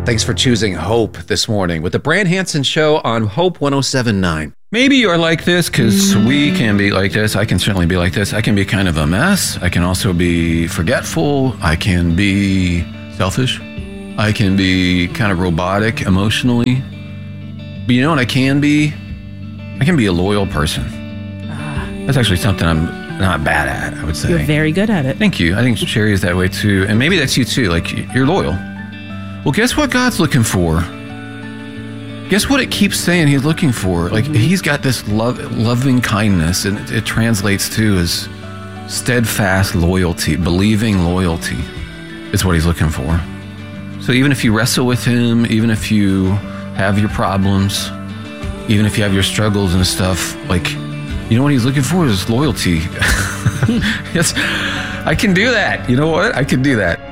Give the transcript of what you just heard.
Thanks for choosing Hope this morning with the Brand Hansen Show on Hope 107.9. Maybe you're like this because we can be like this. I can certainly be like this. I can be kind of a mess. I can also be forgetful. I can be selfish. I can be kind of robotic emotionally. But you know what I can be? I can be a loyal person. That's actually something I'm not bad at, I would say. You're very good at it. Thank you. I think Sherry is that way too. And maybe that's you too. Like, you're loyal. Well, guess what God's looking for? Guess what it keeps saying he's looking for? Like, he's got this loving kindness, and it translates to as steadfast loyalty, believing loyalty is what he's looking for. So even if you wrestle with him, even if you have your problems, even if you have your struggles and stuff, like, you know what he's looking for is loyalty. Yes, I can do that. You know what? I can do that.